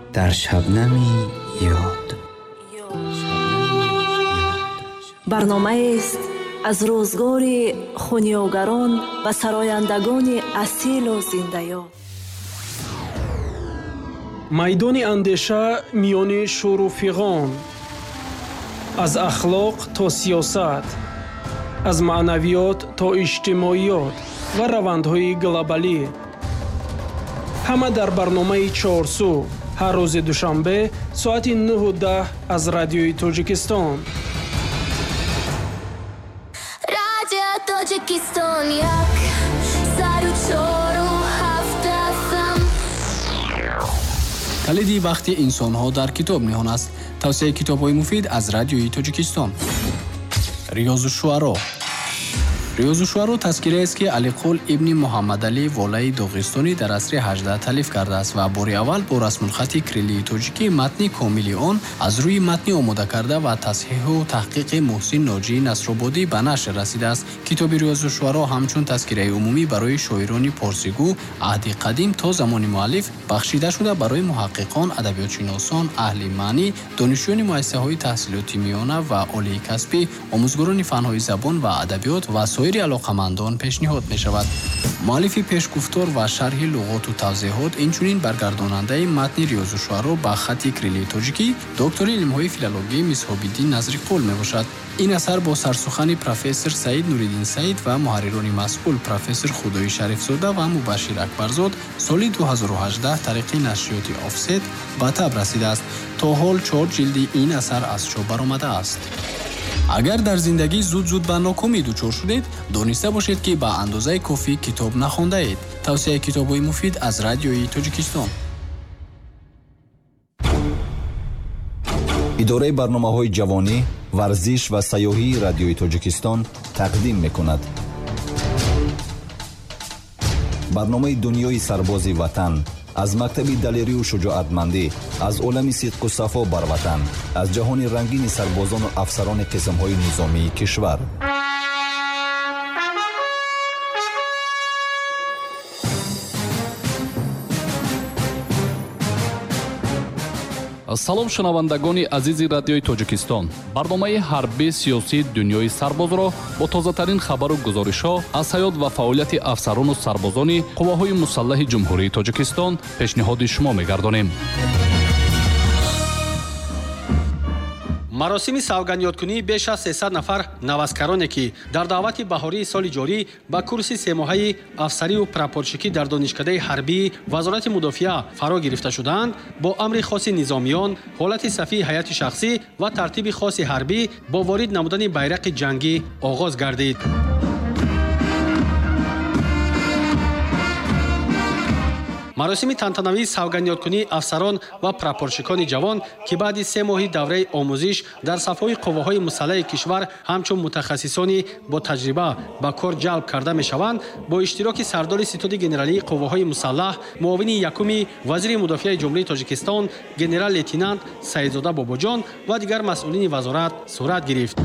در شبنمی یاد. برنامه است از روزگار خونیاگران و سرایندگان اصیل و زنده یاد. میدان اندیشه میان شور و فیغان، از اخلاق تا سیاست، از معنویات تا اجتماعیات و روندهای گلوبالی، همه در برنامه چهارسو هر روز دوشنبه ساعت 9:10 از رادیوی تاجیکستان. رادیو تاجیکستان یک سر و چهار و هفت FM. کلیدی وقتی انسان‌ها در کتاب نهان است. توصیه کتاب‌های مفید از رادیوی تاجیکستان. ریاض الشعرا. ریاض الشعرا تذکره است که علیقل ابن محمد علی والای داغستانی در عصر 18 تالیف کرده است و بار اول با رسم الخط کریلی تاجیکی متن کامل آن از روی متن آماده کرده و تصحیح و تحقیق محسن ناجی نصرآبادی به نشر رسیده است. کتاب ریاض الشعرا همچون تذکره عمومی برای شاعران پارسیگو عهد قدیم تا زمان مؤلف بخشیده شده برای محققان، ادبیاتشناسان، اهل معنی، دانشجویان مؤسسه‌های تحصیلاتی میانه و عالی کسبی، آموزگاران فن‌های زبان و ادبیات و سایر علاقمندان پیشنهاد می شود. مؤلف پیشگفتار و شرح لغات و توضیحات اینچنین برگرداننده متن ریاض الشعرا با خط کریلی تاجیکی دکتر علم‌های فیلولوژی مصحاب الدین نظری‌قول می باشد. این اثر با سرسخن پروفسور سعید نوری‌دین سعید و محرران مسئول پروفسور خدایی شریف زاده و مبشر اکبرزاد سال 2018 طریق نشریات آفست به تب رسیده است. تا حال 4 جلد این اثر از چاپ برآمده است. اگر در زندگی زود به ناکامی دچار شدید، دانسته باشید که به اندازه کافی کتاب نخوانده اید. توصیه کتاب‌های مفید از رادیوی تاجیکستان. اداره برنامه‌های جوانی، ورزش و سیاحی رادیوی تاجیکستان تقدیم می‌کند. برنامه دنیای سرباز وطن از مکتب دلیری و شجاعتمندی، از عالم صدق و صفا بر وطن، از جهان رنگین سربازان و افسران قسم‌های نظامی کشور. салом шунавандагони азизи радиои тоҷикистон. барномаи ҳарбӣ сиёсии дунёи сарбозро бо тозатарин хабару гузоришҳо аз ҳаёт ва фаъолияти афсарону сарбозони қувваҳои мусаллаҳи ҷумҳурии тоҷикистон пешниҳоди шумо мегардонем. маросими савганёткунии беш аз 300 нафар навазкароне ки дар даъвати баҳории соли ҷорӣ ба курси семоҳаи афсарию прапорщикӣ дар донишкадаи ҳарбии вазорати мудофиа фаро гирифта шудаанд, бо амри хоси низомиён ҳолати сафии ҳайати шахсӣ ва тартиби хоси ҳарбӣ бо ворид намудани байрақи ҷангӣ оғоз гардид. маросими тантанавии савганёткунии афсарон ва прапорщикони ҷавон ки баъди 3 моҳи давраи омӯзиш дар сафҳои қувваҳои мусаллаҳи кишвар ҳамчун мутахассисони бо таҷриба ба кор ҷалб карда мешаванд, бо иштироки сардори ситоди генералии қувваҳои мусаллаҳ, муовини якуми вазири мудофиаи ҷумҳурии Тоҷикистон генерал-лейтенант Саидзода Бобоҷон ва дигар масъулини вазорат сурат гирифт.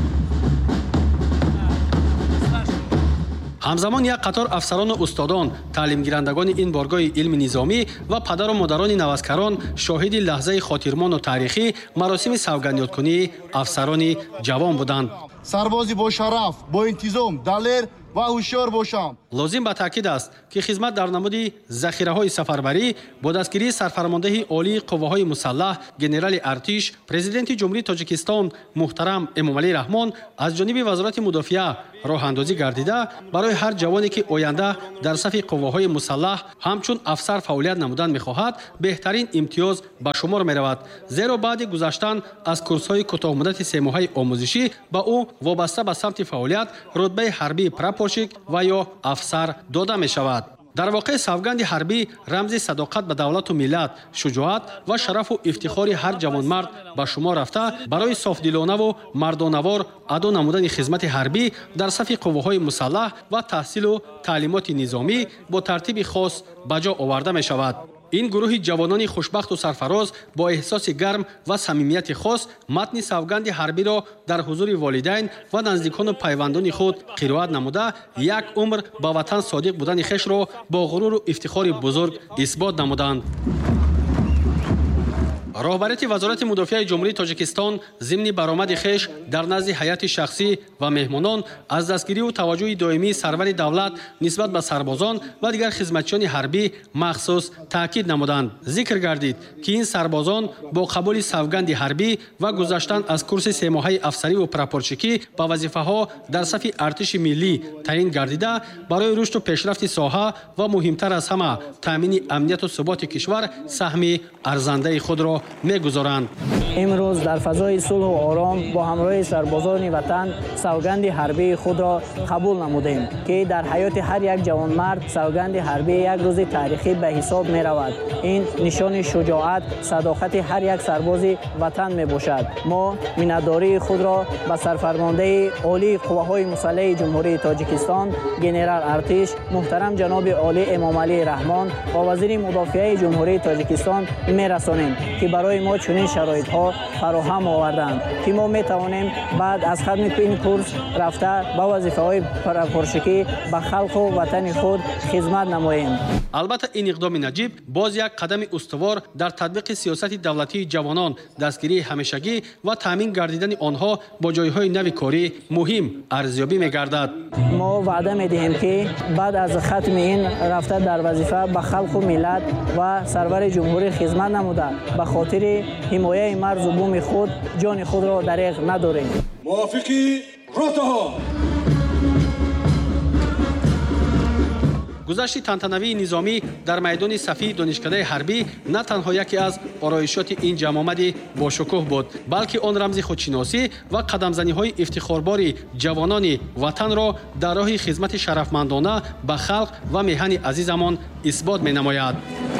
ҳамзамон як қатор афсарону устодон, таълимгирандагони ин боргоҳи илми низомӣ ва падару модарони навазкарон шоҳиди лаҳзаи хотирмону таърихӣ маросими савганёткунии афсарони ҷавон буданд. сарбози бошараф, бо интизом, далер ва ҳушёр бошам. лозим ба таъкид аст ки хизмат дар намуди захираҳои сафарбарӣ бо дастгирии сарфармондаи олии қувваҳои мусаллаҳ генерали артиш, президенти ҷумҳурии Тоҷикистон муҳтарам Эмомалӣ Раҳмон аз ҷониби вазорати мудофиа роҳандозӣ гардида, барои ҳар ҷавоне ки оянда дар сафи қувваҳои мусаллаҳ ҳамчун афсар фаъолият намудан мехоҳад, беҳтарин имтиёз ба шумор меравад. зеро баъди гузаштан аз курсҳои кӯтоҳмуддати 3 моҳаи омӯзишӣ ба ӯ вобаста ба самти фаъолият рутбаи ҳарбии прапорщик ва ё афсар дода мешавад. дар воқеъ савганди ҳарбӣ рамзи садоқат ба давлату миллат, шуҷоат ва шарафу ифтихори ҳар ҷавонмард ба шумор рафта, барои софдилонаву мардонавор адо намудани хизмати ҳарбӣ дар сафи қувваҳои мусаллаҳ ва таҳсилу таълимоти низомӣ бо тартиби хос ба ҷо оварда мешавад. ин гурӯҳи ҷавонони хушбахту сарфароз бо эҳсоси гарм ва самимияти хос матни савганди ҳарбиро дар ҳузури волидайн ва наздикону пайвандони худ қироат намуда, як умр ба ватан содиқ будани хешро бо ғуруру ифтихори бузург исбот намуданд. роҳбарияти вазорати мудофиаи ҷумҳурии тоҷикистон зимни баромади хеш дар назди ҳайати шахсӣ ва меҳмонон аз дастгирию таваҷҷӯҳи доимии сарвари давлат нисбат ба сарбозон ва дигар хизматчиёни ҳарбӣ махсус таъкид намуданд. Зикр гардид, ки ин сарбозон бо қабули савганди ҳарбӣ ва гузаштан аз курси семоҳаи афсариву прапорчикӣ ба вазифаҳо дар сафи артиши миллӣ таъин гардида, барои рушду пешрафти соҳа ва муҳимтар аз ҳама таъмини амнияту суботи кишвар саҳми арзандаи худро мегузоранд. имрӯз дар фазои сулҳу ором бо ҳамроҳи сарбозони ватан савганди ҳарбии худро қабул намудем, ки дар ҳаёти ҳар як ҷавонмард савганди ҳарбӣ як рӯзи таърихӣ ба ҳисоб меравад. ин нишони шуҷоат, садоқати ҳар як сарбози ватан мебошад. мо миннатдории худро ба сарфармондаи олии қувваҳои мусаллаҳи ҷумҳурии тоҷикистон генерал артиш муҳтарам ҷаноби олӣ эмомалии раҳмон ва вазири мудофиаи ҷумҳурии тоҷикистон мерасонем, ки барои мо чунин шароитҳо фароҳам оварданд, ки мо метавонем баъд аз хатми ин курс рафта ба вазифаҳои прапорчикӣ ба халқу ватани худ хизмат намоем. албатта ин иқдоми наҷиб боз як қадами устувор дар татбиқи сиёсати давлатии ҷавонон, дастгирии ҳамешагӣ ва таъмин гардидани онҳо бо ҷойҳои нави корӣ муҳим арзёбӣ мегардад. мо ваъда медиҳем, ки баъд аз хатми ин рафта дар вазифа ба халқу миллат ва сарвари ҷумҳурӣ хизмат намуда ба хотири ҳимояи марзу буми худ ҷони худро дареғ надорем. мувофиқи ротаҳо гузашти тантанавии низомӣ дар майдони сафии донишкадаи ҳарбӣ на танҳо яке аз ороишоти ин ҷамъомади бошукӯҳ буд, балки он рамзи худшиносӣ ва қадамзаниҳои ифтихорбори ҷавонони ватанро дар роҳи хизмати шарафмандона ба халқ ва меҳани азизамон исбот менамояд.